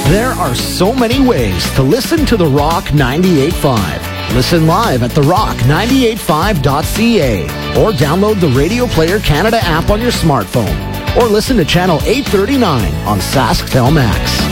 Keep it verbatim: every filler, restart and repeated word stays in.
There are so many ways to listen to The Rock ninety-eight point five. Listen live at the rock ninety-eight point five dot c a or download the Radio Player Canada app on your smartphone or listen to Channel eight thirty-nine on Sasktel Max.